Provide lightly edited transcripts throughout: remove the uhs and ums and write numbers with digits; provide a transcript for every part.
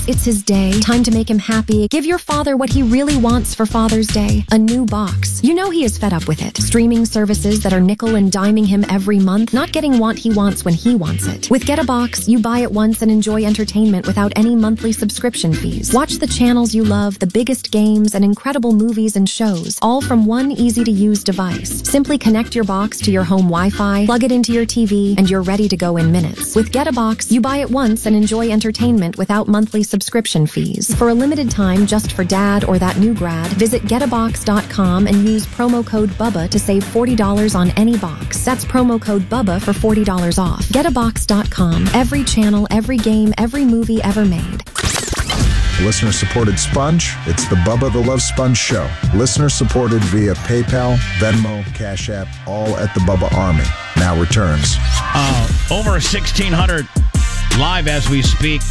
It's his day. Time to make him happy. Give your father what he really wants for Father's Day. A new box. You know he is fed up with it. Streaming services that are nickel and diming him every month, not getting what he wants when he wants it. With Get a Box, you buy it once and enjoy entertainment without any monthly subscription fees. Watch the channels you love, the biggest games, and incredible movies and shows, all from one easy-to-use device. Simply connect your box to your home Wi-Fi, plug it into your TV, and you're ready to go in minutes. With Get a Box, you buy it once and enjoy entertainment without monthly subscription fees. For a limited time, just for dad or that new grad, visit getabox.com and use promo code BUBBA to save $40 on any box. That's promo code BUBBA for $40 off. Getabox.com. Every channel, every game, every movie ever made. Listener-supported Sponge. It's the Bubba the Love Sponge Show. Listener-supported via PayPal, Venmo, Cash App, all at the Bubba Army. Now returns. Over 1,600 live as we speak.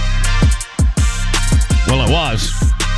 Well, it was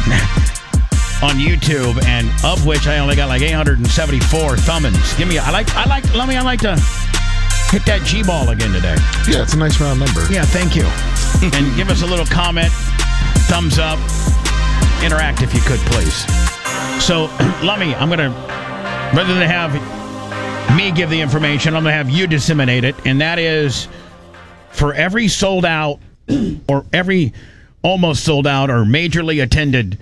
on YouTube, and of which I only got like 874 thumbins. I like to hit that G-ball again today. Yeah, it's a nice round number. Yeah, thank you. And give us a little comment, thumbs up, interact if you could, please. So, Lummy, I'm going to, rather than have me give the information, I'm going to have you disseminate it, and that is for every sold out or every almost sold out or majorly attended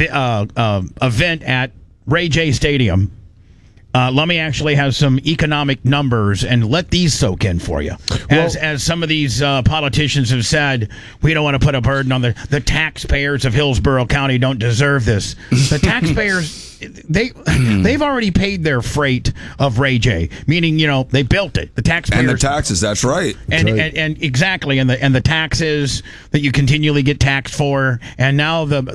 event at Ray J Stadium, Lummy actually has some economic numbers, and let these soak in for you. As some of these politicians have said, we don't want to put a burden on the taxpayers of Hillsborough County. Don't deserve this. The taxpayers, they've already paid their freight of Ray J, meaning they built it. The taxpayers and the taxes. That's right. And exactly, and the taxes that you continually get taxed for, and now the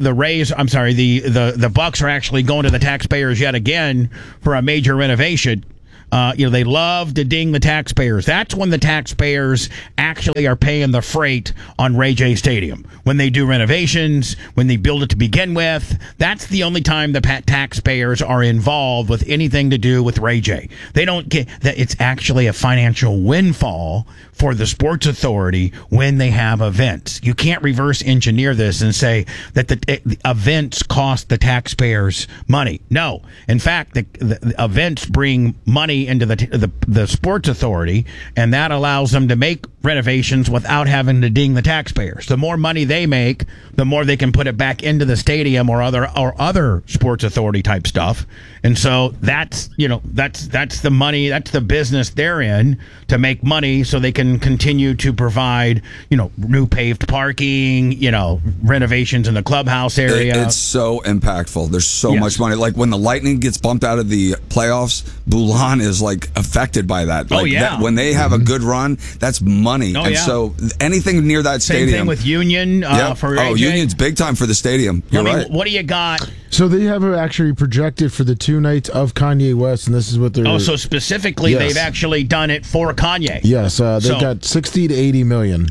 bucks are actually going to the taxpayers yet again for a major renovation. They love to ding the taxpayers. That's when the taxpayers actually are paying the freight on Ray J Stadium. When they do renovations, when they build it to begin with, that's the only time the taxpayers are involved with anything to do with Ray J. They don't get that. It's actually a financial windfall for the Sports Authority when they have events. You can't reverse engineer this and say that the events cost the taxpayers money. No. In fact, the events bring money into the Sports Authority, and that allows them to make renovations without having to ding the taxpayers. The more money they make, the more they can put it back into the stadium or other Sports Authority type stuff. And so that's the money, that's the business they're in, to make money so they can continue to provide, new paved parking, renovations in the clubhouse area. It's so impactful. There's so much money. Like when the Lightning gets bumped out of the playoffs, Boulan is like affected by that. Like when they have a good run, that's money. So anything near that stadium. Same thing with Union for AJ. Union's big time for the stadium. You're right. What do you got? So they have it actually projected for the 2 nights of Kanye West, and this is what they're... Oh, so specifically they've actually done it for Kanye. Yes, they've got 60 to 80 million.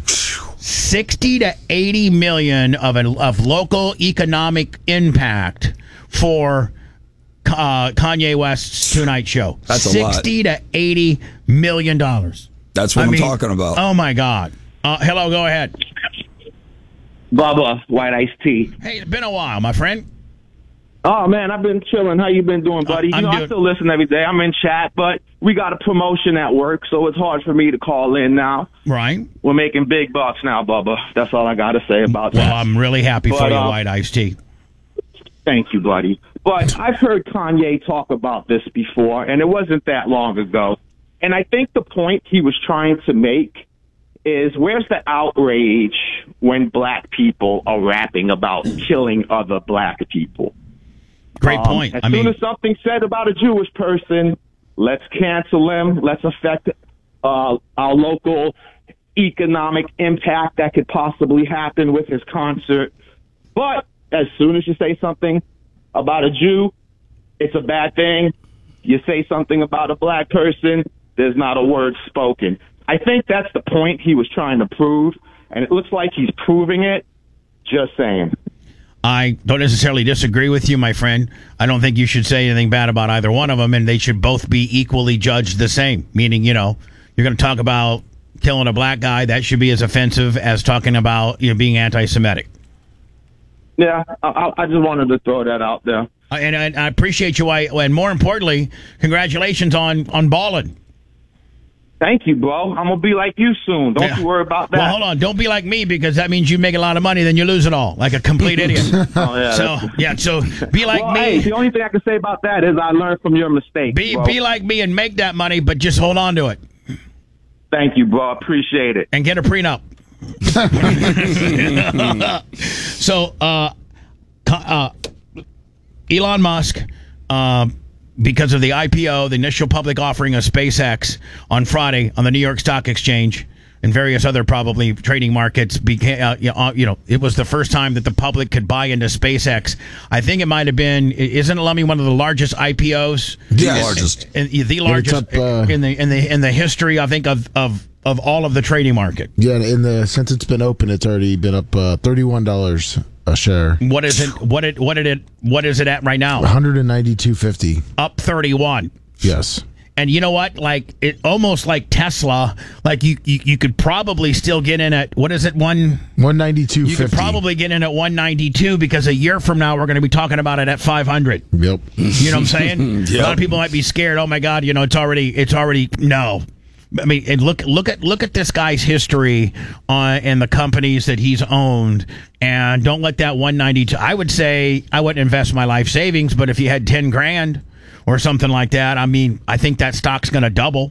60 to 80 million of local economic impact for Kanye West's 2-night show. That's a lot. 60 to 80 million dollars. That's what I'm talking about. Oh my God. Hello, go ahead. Bubba, White Iced Tea. Hey, it's been a while, my friend. Oh, man, I've been chilling. How you been doing, buddy? I still listen every day. I'm in chat, but we got a promotion at work, so it's hard for me to call in now. Right. We're making big bucks now, Bubba. That's all I got to say about that. Well, I'm really happy for you, White Iced Tea. Thank you, buddy. But I've heard Kanye talk about this before, and it wasn't that long ago. And I think the point he was trying to make is, where's the outrage when black people are rapping about killing other black people? Great point. As soon as something said about a Jewish person, let's cancel him. Let's affect our local economic impact that could possibly happen with his concert. But as soon as you say something about a Jew, it's a bad thing. You say something about a black person, there's not a word spoken. I think that's the point he was trying to prove, and it looks like he's proving it. Just saying. I don't necessarily disagree with you, my friend. I don't think you should say anything bad about either one of them, and they should both be equally judged the same. Meaning, you're going to talk about killing a black guy, that should be as offensive as talking about being anti-Semitic. Yeah, I just wanted to throw that out there. And I appreciate you. And more importantly, congratulations on balling. Thank you, bro. I'm going to be like you soon. Don't you worry about that. Well, hold on. Don't be like me, because that means you make a lot of money, then you lose it all, like a complete idiot. So be like me. Hey, the only thing I can say about that is I learned from your mistakes. Be like me and make that money, but just hold on to it. Thank you, bro. Appreciate it. And get a prenup. So, Elon Musk, because of the IPO, the initial public offering of SpaceX on Friday on the New York Stock Exchange and various other probably trading markets, became, it was the first time that the public could buy into SpaceX. I think it might have been, isn't it, Lummy, one of the largest IPOs? The largest. The largest in the history, I think, of all of the trading market. Yeah, since it's been open, it's already been up $31 a share. What is it? What is it at right now? $192.50. Up 31. Yes. And you know what? Like, it almost like Tesla. Like you could probably still get in at, what is it? $192.50. You could probably get in at 192, because a year from now we're going to be talking about it at 500. Yep. You know what I'm saying? Yep. A lot of people might be scared. Oh my God! It's already no. I mean, and look at this guy's history and the companies that he's owned, and don't let that 192. I would say I wouldn't invest my life savings, but if you had 10 grand or something like that, I mean, I think that stock's going to double.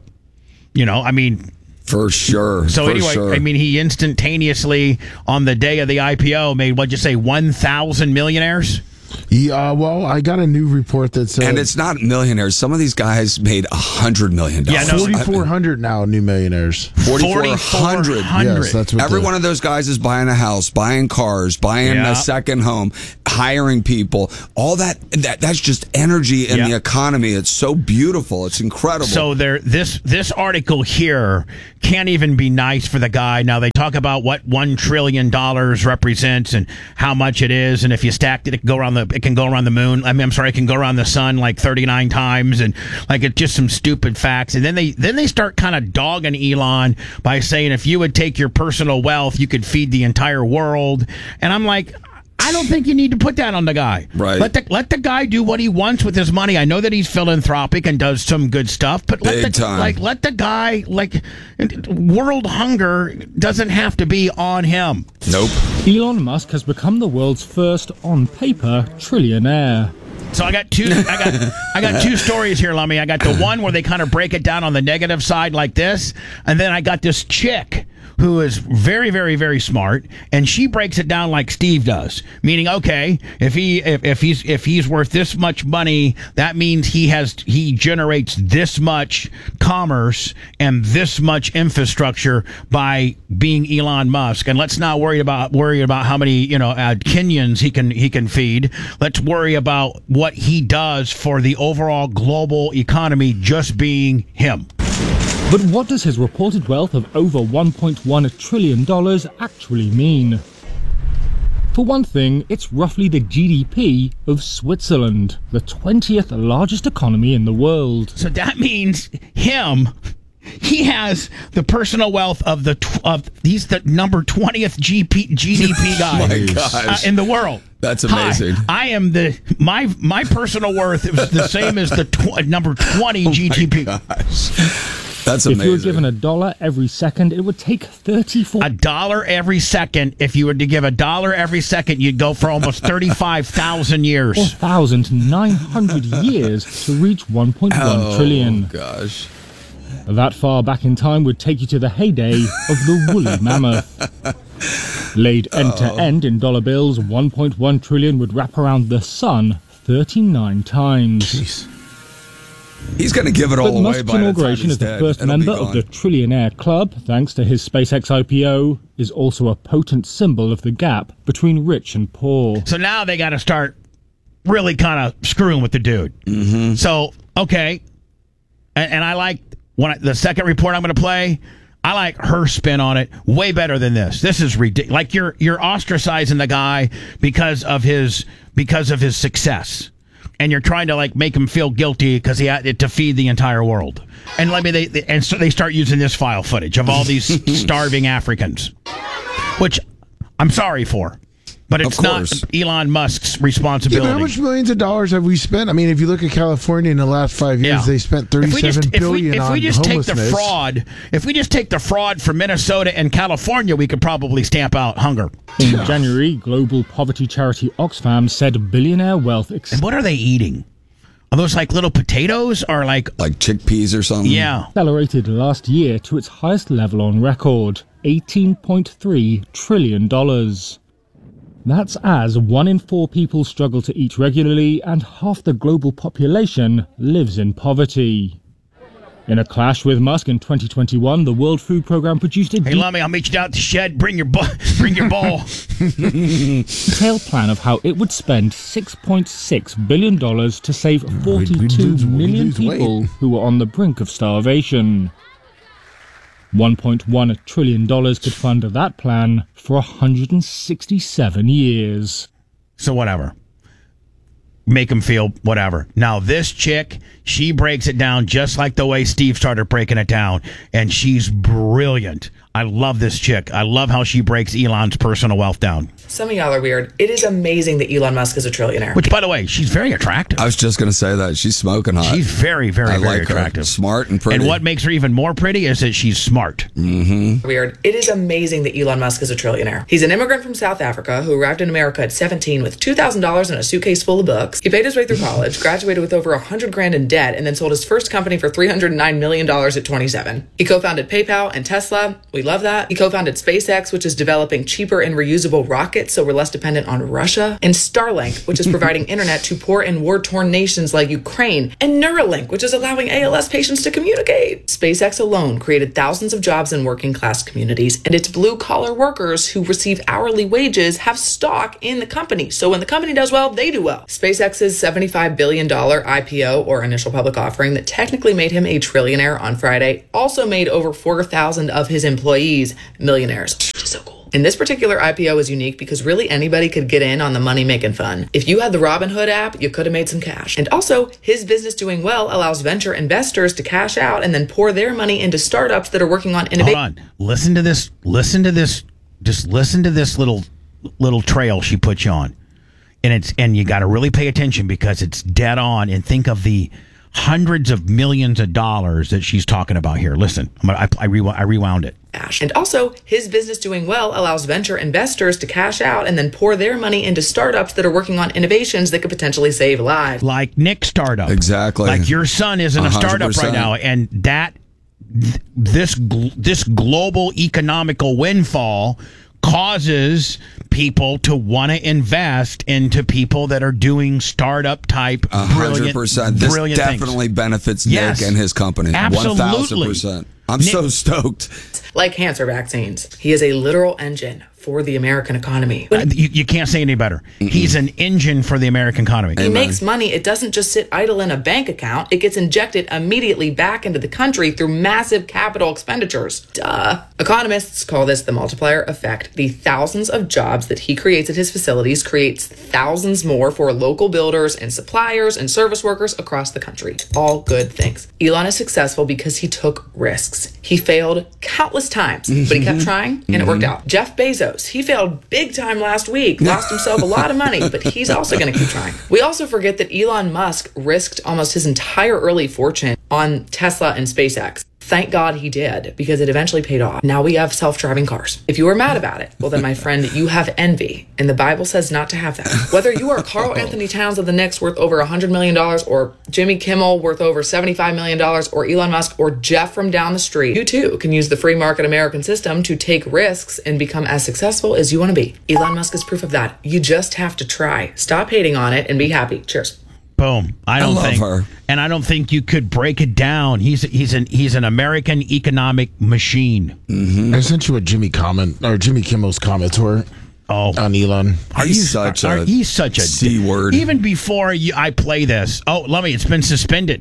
For sure. So anyway, I mean, he instantaneously on the day of the IPO made, what'd you say, 1,000 millionaires? Yeah, well, I got a new report that said, and it's not millionaires. Some of these guys made $100 million. Yeah, no, 4,400 now new millionaires. 4,400. Yes, that's what every one of those guys is buying a house, buying cars, buying a second home, hiring people. All that's just energy in the economy. It's so beautiful. It's incredible. So this article here can't even be nice for the guy. Now they talk about what $1 trillion represents and how much it is, and if you stacked it, it can go around the moon. It can go around the sun like 39 times, and like it's just some stupid facts. And then they start kind of dogging Elon by saying if you would take your personal wealth, you could feed the entire world. And I'm like, I don't think you need to put that on the guy. Right. Let the guy do what he wants with his money. I know that he's philanthropic and does some good stuff, but let the guy, world hunger doesn't have to be on him. Nope. Elon Musk has become the world's first on-paper trillionaire. So I got two stories here, Lummy. I got the one where they kind of break it down on the negative side like this, and then I got this chick who is very, very, very smart, and she breaks it down like Steve does. Meaning, okay, if he's worth this much money, that means he generates this much commerce and this much infrastructure by being Elon Musk. And let's not worry about how many Kenyans he can feed. Let's worry about what he does for the overall global economy, just being him. But what does his reported wealth of over $1.1 trillion actually mean? For one thing, it's roughly the GDP of Switzerland, the 20th largest economy in the world. So that means he has the personal wealth of the number 20th GDP guy Oh my gosh. In the world. That's amazing. I am my personal worth is the same as the number 20 GDP. My gosh. That's amazing. If you were given $1 every second, it would take 34... $1 every second. If you were to give $1 every second, you'd go for almost 35,000 years. 4,900 years to reach 1.1 trillion. Oh, gosh. That far back in time would take you to the heyday of the woolly mammoth. Laid end-to-end in dollar bills, 1.1 trillion would wrap around the sun 39 times. Jeez. He's going to give it all away by the time inauguration as the first member of the Trillionaire Club, thanks to his SpaceX IPO, is also a potent symbol of the gap between rich and poor. So now they got to start really kind of screwing with the dude. Mm-hmm. So, okay. And I like the second report I'm going to play. I like her spin on it way better than this. This is ridiculous. Like you're ostracizing the guy because of his success. And you're trying to make him feel guilty because he had to feed the entire world. And so they start using this file footage of all these starving Africans, which I'm sorry for. But it's not Elon Musk's responsibility. Yeah, how much millions of dollars have we spent? I mean, if you look at California in the last 5 years, they spent $37 billion on homelessness. If we just take the fraud from Minnesota and California, we could probably stamp out hunger. In January, global poverty charity Oxfam said billionaire wealth... And what are they eating? Are those like little potatoes or like chickpeas or something? Yeah. Accelerated last year to its highest level on record, $18.3 trillion. That's as 1 in 4 people struggle to eat regularly and half the global population lives in poverty. In a clash with Musk in 2021, the World Food Programme produced a... Hey, Lummy, I'll meet you down at the shed. Bring your ball. Detailed plan of how it would spend $6.6 billion to save 42 million people who were on the brink of starvation. $1.1 trillion could fund that plan for 167 years. So whatever. Make them feel whatever. Now, this chick, she breaks it down just like the way Steve started breaking it down, and she's brilliant. I love this chick. I love how she breaks Elon's personal wealth down. Some of y'all are weird. It is amazing that Elon Musk is a trillionaire. Which, by the way, she's very attractive. I was just going to say that. She's smoking hot. She's very, very, very attractive. Her. Smart and pretty. And what makes her even more pretty is that she's smart. Mm-hmm. Weird. It is amazing that Elon Musk is a trillionaire. He's an immigrant from South Africa who arrived in America at 17 with $2,000 in a suitcase full of books. He paid his way through college, graduated with over $100,000 in debt, and then sold his first company for $309 million at 27. He co-founded PayPal and Tesla. We love that. He co-founded SpaceX, which is developing cheaper and reusable rockets so we're less dependent on Russia, and Starlink, which is providing internet to poor and war-torn nations like Ukraine, and Neuralink, which is allowing ALS patients to communicate. SpaceX alone created thousands of jobs in working-class communities, and its blue-collar workers who receive hourly wages have stock in the company. So when the company does well, they do well. SpaceX's $75 billion IPO, or initial public offering, that technically made him a trillionaire on Friday, also made over 4,000 of his employees millionaires. So cool. And this particular IPO is unique because really anybody could get in on the money-making fun. If you had the Robinhood app, you could have made some cash. And also, his business doing well allows venture investors to cash out and then pour their money into startups that are working on innovation. Hold on. Listen to this. Just listen to this little trail she puts you on. And you got to really pay attention because it's dead on. And think of the hundreds of millions of dollars that she's talking about here. Listen, I rewound it. And also, his business doing well allows venture investors to cash out and then pour their money into startups that are working on innovations that could potentially save lives. Like Nick's startup. Exactly. Like your son is in 100%. A startup right now, and this global economical windfall causes people to want to invest into people that are doing startup type 100%. This definitely benefits Nick and his company. Absolutely. 1,000%. I'm so stoked. Like cancer vaccines, he is a literal engine for the American economy. You can't say any better. Mm-mm. He's an engine for the American economy. He makes money. It doesn't just sit idle in a bank account. It gets injected immediately back into the country through massive capital expenditures. Duh. Economists call this the multiplier effect. The thousands of jobs that he creates at his facilities creates thousands more for local builders and suppliers and service workers across the country. All good things. Elon is successful because he took risks. He failed countless times, but he kept trying and it worked out. Jeff Bezos, he failed big time last week, lost himself a lot of money, but he's also going to keep trying. We also forget that Elon Musk risked almost his entire early fortune on Tesla and SpaceX. Thank God he did, because it eventually paid off. Now we have self-driving cars. If you are mad about it, well then, my friend, you have envy, and the Bible says not to have that. Whether you are Carl Anthony Towns of the Knicks worth over $100 million, or Jimmy Kimmel worth over $75 million, or Elon Musk, or Jeff from down the street, you too can use the free market American system to take risks and become as successful as you want to be. Elon Musk is proof of that. You just have to try. Stop hating on it and be happy. Cheers. Boom. I love her. And I don't think you could break it down. He's an American economic machine. Mm-hmm. I sent you what Jimmy Kimmel's comments were. On Elon. He's such a C word. Even before I play this. Oh, Lummy, it's been suspended.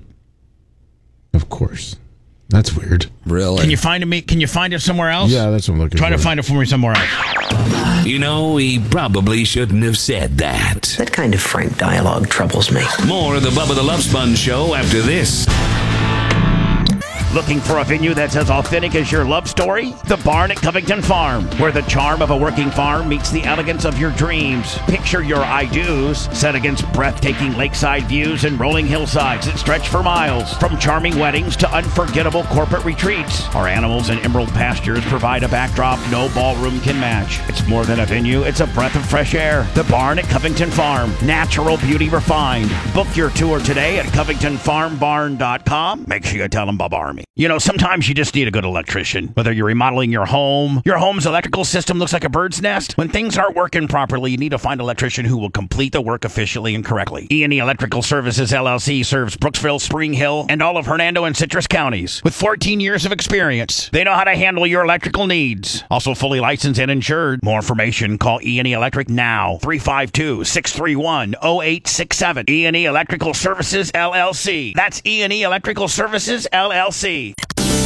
Of course. That's weird. Really? Can you find it somewhere else? Yeah, that's what I'm looking for. Try to find it for me somewhere else. You know, he probably shouldn't have said that. That kind of frank dialogue troubles me. More of the Bubba the Love Sponge Show after this. Looking for a venue that's as authentic as your love story? The Barn at Covington Farm, where the charm of a working farm meets the elegance of your dreams. Picture your I-dos set against breathtaking lakeside views and rolling hillsides that stretch for miles. From charming weddings to unforgettable corporate retreats, our animals and emerald pastures provide a backdrop no ballroom can match. It's more than a venue, it's a breath of fresh air. The Barn at Covington Farm, natural beauty refined. Book your tour today at CovingtonFarmBarn.com. Make sure you tell them Bubba Army. You know, sometimes you just need a good electrician. Whether you're remodeling your home's electrical system looks like a bird's nest. When things aren't working properly, you need to find an electrician who will complete the work efficiently and correctly. E&E Electrical Services LLC serves Brooksville, Spring Hill, and all of Hernando and Citrus counties. With 14 years of experience, they know how to handle your electrical needs. Also fully licensed and insured. More information, call E&E Electric now. 352-631-0867. E&E Electrical Services LLC. That's E&E Electrical Services LLC.